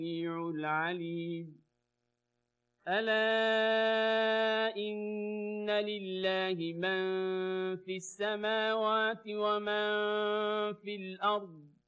السميع العليم ألا إن لله من في السماوات ومن في الأرض